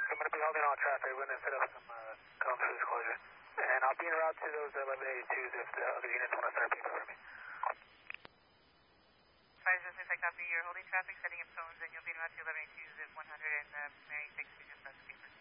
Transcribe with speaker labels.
Speaker 1: I'm going to be holding on traffic. We're going to set up some cones for disclosure. And I'll be en route to those 1182s if the other units want to start picking for me.
Speaker 2: 506, I copy. You're holding traffic, setting up cones, and you'll be en route to 1182s if 100 and Mary 6 we just start the paper.